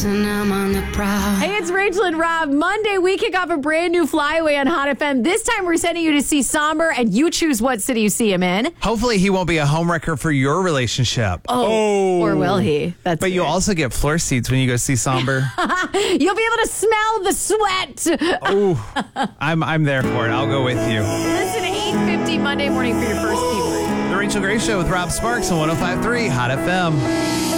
and I'm on the prowl. Hey, it's Rachel and Rob. Monday, we kick off a brand new flyaway on Hot FM. This time, we're sending you to see Somber, and you choose what city you see him in. Hopefully, he won't be a homewrecker for your relationship. Oh. Or will he? That's But you good. also get floor seats when you go see Somber. You'll be able to smell the sweat. Oh, I'm there for it. I'll go with you. Listen to 8:50 Monday morning for your first keyword. The Rachel Gray Show with Rob Sparks on 105.3 Hot FM.